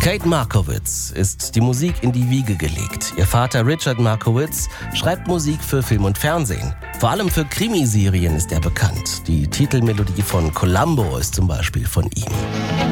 Kate Markowitz ist die Musik in die Wiege gelegt. Ihr Vater Richard Markowitz schreibt Musik für Film und Fernsehen. Vor allem für Krimiserien ist er bekannt. Die Titelmelodie von Columbo ist zum Beispiel von ihm.